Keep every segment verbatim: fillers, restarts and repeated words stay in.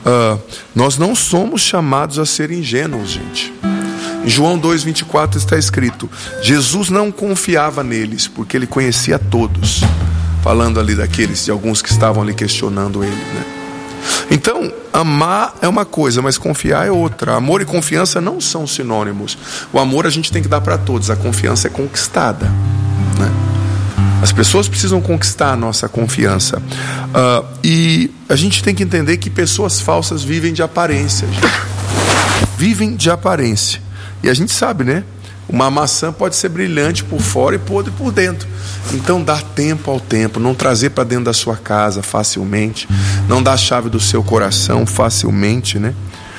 Uh, nós não somos chamados a ser ingênuos, gente. Em João dois, vinte e quatro está escrito: Jesus não confiava neles, porque ele conhecia todos. Falando ali daqueles, de alguns que estavam ali questionando ele, né? Então, amar é uma coisa, mas confiar é outra. Amor e confiança não são sinônimos. O amor a gente tem que dar para todos, a confiança é conquistada, né? As pessoas precisam conquistar a nossa confiança. uh, E a gente tem que entender que pessoas falsas vivem de aparência, gente. Vivem de aparência. E a gente sabe, né? Uma maçã pode ser brilhante por fora e podre por dentro. Então dar tempo ao tempo, não trazer para dentro da sua casa facilmente, não dar a chave do seu coração facilmente, né?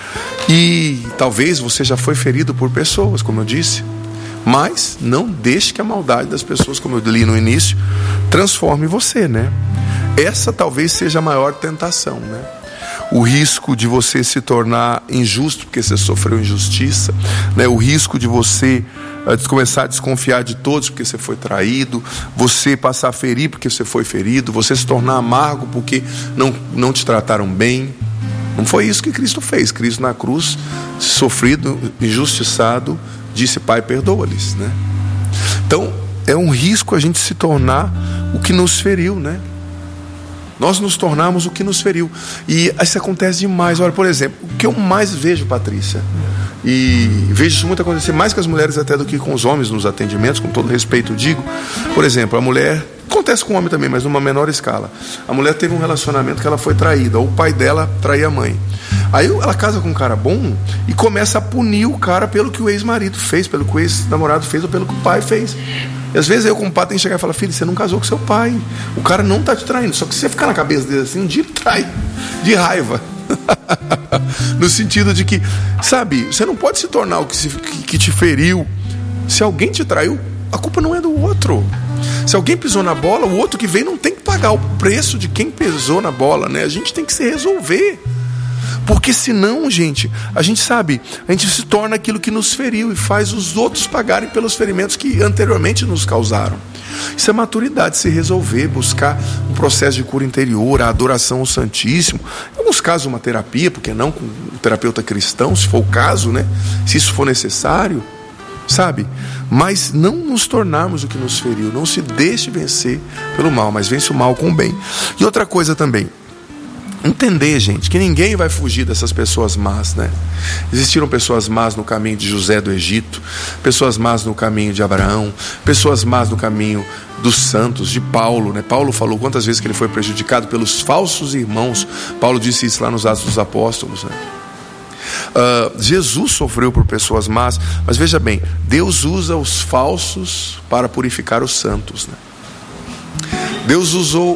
E talvez você já foi ferido por pessoas, como eu disse, mas não deixe que a maldade das pessoas, como eu li no início, transforme você, né? Essa talvez seja a maior tentação, né? O risco de você se tornar injusto porque você sofreu injustiça, né? O risco de você uh, começar a desconfiar de todos porque você foi traído, você passar a ferir porque você foi ferido, você se tornar amargo porque não, não te trataram bem. Não foi isso que Cristo fez. Cristo na cruz, sofrido, injustiçado, disse: Pai, perdoa-lhes, né? Então é um risco a gente se tornar o que nos feriu, né? Nós nos tornamos o que nos feriu. E isso acontece demais. Olha, por exemplo, o que eu mais vejo, Patrícia, e vejo isso muito acontecer, mais com as mulheres até do que com os homens nos atendimentos, com todo respeito digo. Por exemplo, a mulher, acontece com o homem também, mas numa menor escala. A mulher teve um relacionamento que ela foi traída, ou o pai dela traía a mãe. Aí ela casa com um cara bom e começa a punir o cara pelo que o ex-marido fez, pelo que o ex-namorado fez, ou pelo que o pai fez. E às vezes eu, como pai, tenho que chegar e falar: filho, você não casou com seu pai, o cara não está te traindo. Só que se você ficar na cabeça dele assim, um dia ele trai, de raiva. No sentido de que, sabe, você não pode se tornar o que, se, que, que te feriu. Se alguém te traiu, a culpa não é do outro. Se alguém pisou na bola, o outro que vem não tem que pagar o preço de quem pisou na bola, né? A gente tem que se resolver. Porque senão, gente, a gente sabe, a gente se torna aquilo que nos feriu e faz os outros pagarem pelos ferimentos que anteriormente nos causaram. Isso é maturidade, se resolver, buscar um processo de cura interior, a adoração ao Santíssimo. Em alguns casos uma terapia, porque não com o terapeuta cristão, se for o caso, né? Se isso for necessário, sabe? Mas não nos tornarmos o que nos feriu. Não se deixe vencer pelo mal, mas vence o mal com o bem. E outra coisa também, entender, gente, que ninguém vai fugir dessas pessoas más, né? Existiram pessoas más no caminho de José do Egito, pessoas más no caminho de Abraão, pessoas más no caminho dos santos, de Paulo, né? Paulo falou quantas vezes que ele foi prejudicado pelos falsos irmãos. Paulo disse isso lá nos Atos dos Apóstolos, né? Uh, Jesus sofreu por pessoas más, mas veja bem, Deus usa os falsos para purificar os santos, né? Deus usou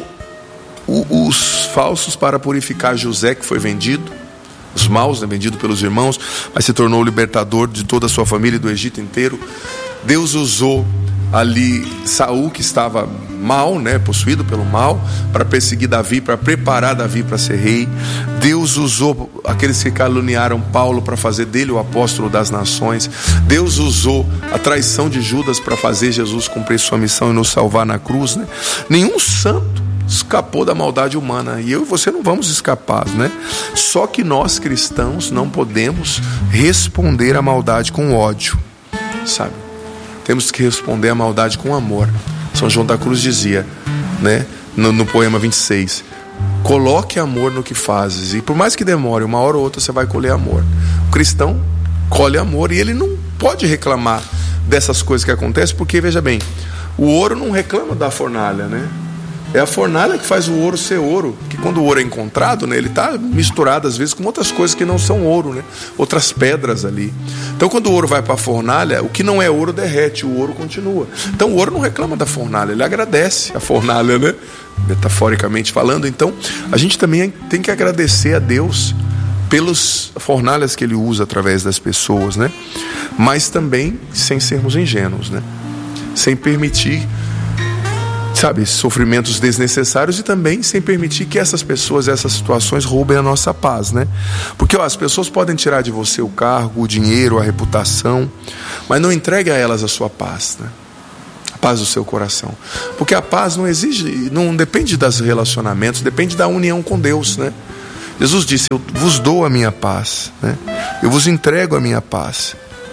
os falsos para purificar José, que foi vendido, os maus, né, vendido pelos irmãos, mas se tornou o libertador de toda a sua família e do Egito inteiro. Deus usou ali Saul, que estava mal, né, possuído pelo mal, para perseguir Davi, para preparar Davi para ser rei. Deus usou aqueles que caluniaram Paulo para fazer dele o apóstolo das nações. Deus usou a traição de Judas para fazer Jesus cumprir sua missão e nos salvar na cruz, né? Nenhum santo escapou da maldade humana, e eu e você não vamos escapar, né? Só que nós cristãos não podemos responder à maldade com ódio, sabe? Temos que responder à maldade com amor. São João da Cruz dizia, né, no, no poema vinte e seis: coloque amor no que fazes, e por mais que demore, uma hora ou outra você vai colher amor. O cristão colhe amor, e ele não pode reclamar dessas coisas que acontecem, porque veja bem, o ouro não reclama da fornalha, né? É a fornalha que faz o ouro ser ouro. Que quando o ouro é encontrado, né, ele está misturado às vezes com outras coisas que não são ouro, né? Outras pedras ali. Então quando o ouro vai para a fornalha, o que não é ouro derrete, o ouro continua. Então o ouro não reclama da fornalha, ele agradece a fornalha, né? Metaforicamente falando. Então a gente também tem que agradecer a Deus pelas fornalhas que ele usa através das pessoas, né? Mas também sem sermos ingênuos, né? Sem permitir, sabe, sofrimentos desnecessários, e também sem permitir que essas pessoas, essas situações roubem a nossa paz, né? Porque ó, as pessoas podem tirar de você o cargo, o dinheiro, a reputação, mas não entregue a elas a sua paz, né? A paz do seu coração. Porque a paz não exige, não depende dos relacionamentos, depende da união com Deus, né? Jesus disse: eu vos dou a minha paz, né? Eu vos entrego a minha paz.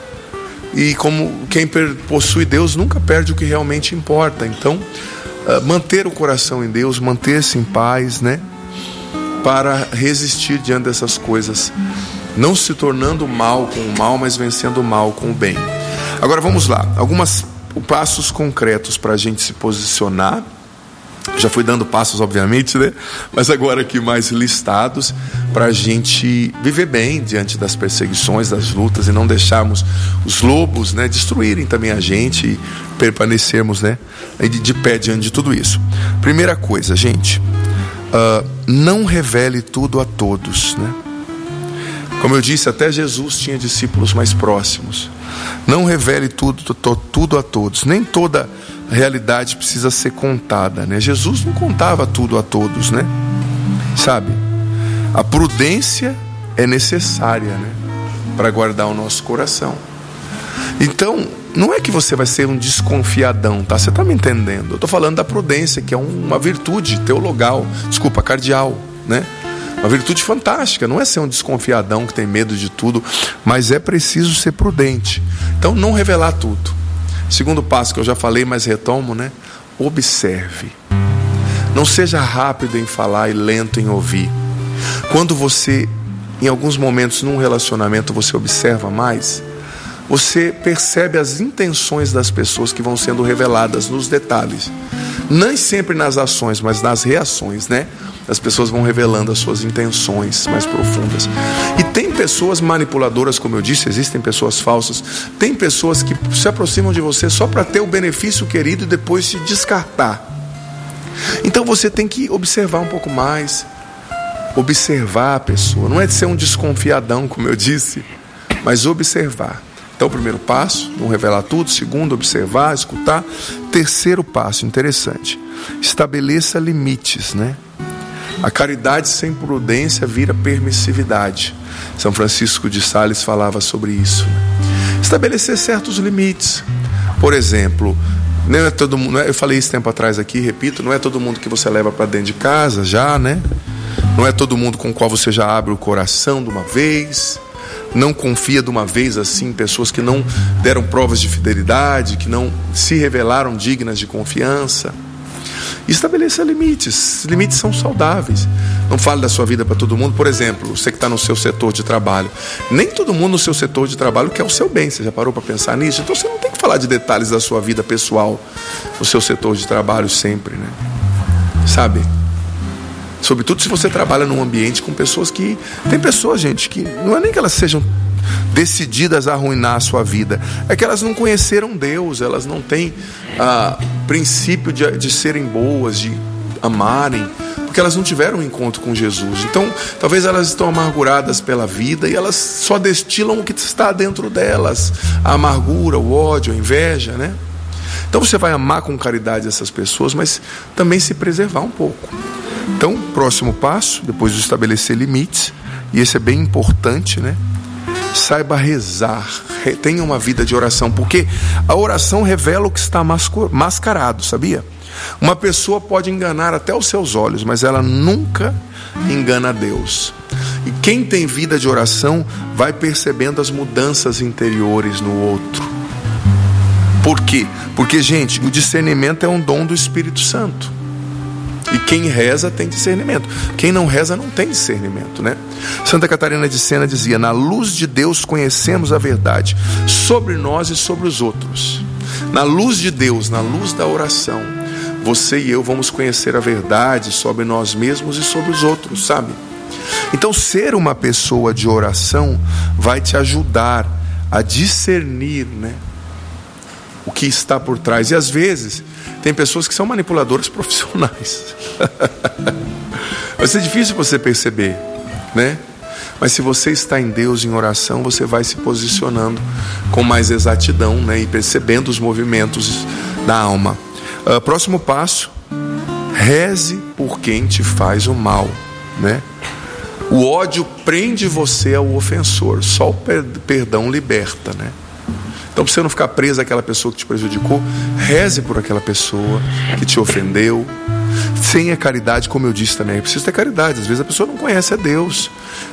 E como quem possui Deus nunca perde o que realmente importa. Então, manter o coração em Deus, manter-se em paz, né? Para resistir diante dessas coisas, não se tornando mal com o mal, mas vencendo o mal com o bem. Agora vamos lá, alguns passos concretos para a gente se posicionar. Já fui dando passos, obviamente, né? Mas agora aqui mais listados, para a gente viver bem diante das perseguições, das lutas, e não deixarmos os lobos, né, destruírem também a gente e permanecermos, né, de, de pé diante de tudo isso. Primeira coisa, gente, uh, não revele tudo a todos, né? Como eu disse, até Jesus tinha discípulos mais próximos. Não revele tudo, tudo a todos. Nem toda realidade precisa ser contada, né? Jesus não contava tudo a todos, né? Sabe? A prudência é necessária, né? Para guardar o nosso coração. Então, não é que você vai ser um desconfiadão, tá? Você está me entendendo? Eu estou falando da prudência, que é uma virtude teologal, desculpa, cardeal, né? Uma virtude fantástica, não é ser um desconfiadão que tem medo de tudo, mas é preciso ser prudente. Então, não revelar tudo. Segundo passo que eu já falei, mas retomo, né? Observe. Não seja rápido em falar e lento em ouvir. Quando você, em alguns momentos num relacionamento, você observa mais, você percebe as intenções das pessoas que vão sendo reveladas nos detalhes. Nem sempre nas ações, mas nas reações, né? As pessoas vão revelando as suas intenções mais profundas. E tem pessoas manipuladoras, como eu disse, existem pessoas falsas. Tem pessoas que se aproximam de você só para ter o benefício querido e depois te descartar. Então você tem que observar um pouco mais. Observar a pessoa. Não é de ser um desconfiadão, como eu disse, mas observar. Então, o primeiro passo, não revelar tudo. Segundo, observar, escutar. Terceiro passo, interessante, estabeleça limites, né? A caridade sem prudência vira permissividade. São Francisco de Sales falava sobre isso, né? Estabelecer certos limites. Por exemplo, não é todo mundo, eu falei isso tempo atrás aqui, repito, não é todo mundo que você leva para dentro de casa já, né? Não é todo mundo com o qual você já abre o coração de uma vez. Não confia de uma vez assim em pessoas que não deram provas de fidelidade, que não se revelaram dignas de confiança. Estabeleça limites. Limites são saudáveis. Não fale da sua vida para todo mundo. Por exemplo, você que está no seu setor de trabalho, nem todo mundo no seu setor de trabalho quer o seu bem. Você já parou para pensar nisso? Então você não tem que falar de detalhes da sua vida pessoal no seu setor de trabalho sempre, né? Sabe? Sobretudo se você trabalha num ambiente com pessoas que... Tem pessoas, gente, que não é nem que elas sejam decididas a arruinar a sua vida, é que elas não conheceram Deus, elas não têm ah, princípio de, de serem boas, de amarem, porque elas não tiveram um encontro com Jesus. Então, talvez elas estão amarguradas pela vida e elas só destilam o que está dentro delas, a amargura, o ódio, a inveja, né? Então você vai amar com caridade essas pessoas, mas também se preservar um pouco. Então, próximo passo, depois de estabelecer limites, e esse é bem importante, né? Saiba rezar, tenha uma vida de oração, porque a oração revela o que está mascarado, sabia? Uma pessoa pode enganar até os seus olhos, mas ela nunca engana a Deus. E quem tem vida de oração vai percebendo as mudanças interiores no outro. Por quê? Porque, gente, o discernimento é um dom do Espírito Santo. E quem reza tem discernimento. Quem não reza não tem discernimento, né? Santa Catarina de Sena dizia: na luz de Deus conhecemos a verdade sobre nós e sobre os outros. Na luz de Deus, na luz da oração, você e eu vamos conhecer a verdade sobre nós mesmos e sobre os outros, sabe? Então, ser uma pessoa de oração vai te ajudar a discernir, né, o que está por trás. E às vezes tem pessoas que são manipuladoras profissionais. Vai ser difícil você perceber, né? Mas se você está em Deus, em oração, você vai se posicionando com mais exatidão, né? E percebendo os movimentos da alma. uh, Próximo passo: reze por quem te faz o mal, né? O ódio prende você ao ofensor, só o per- perdão liberta, né? Então, para você não ficar preso àquela pessoa que te prejudicou, reze por aquela pessoa que te ofendeu. Sem a caridade, como eu disse também, é preciso ter caridade. Às vezes a pessoa não conhece a Deus.